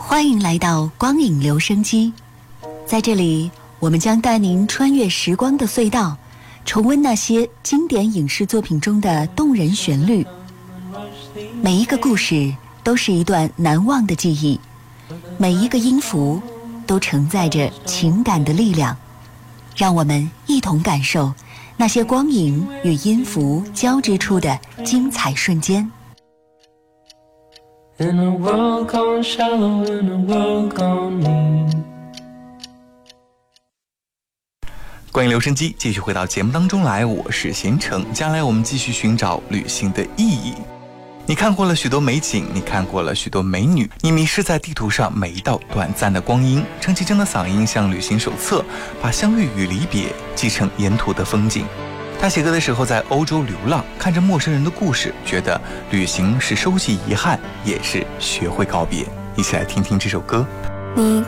欢迎来到光影留声机，在这里我们将带您穿越时光的隧道，重温那些经典影视作品中的动人旋律。每一个故事都是一段难忘的记忆，每一个音符都承载着情感的力量。让我们一同感受那些光影与音符交织出的精彩瞬间。 In a world gone shallow, in a world gone mean。 关于留声机继续回到节目当中来，我是贤成。接下来我们继续寻找旅行的意义。你看过了许多美景，你看过了许多美女，你迷失在地图上每一道短暂的光阴。陈绮贞的嗓音像旅行手册，把相遇与离别记成沿途的风景。他写歌的时候在欧洲流浪，看着陌生人的故事，觉得旅行是收集遗憾，也是学会告别。一起来听听这首歌。 你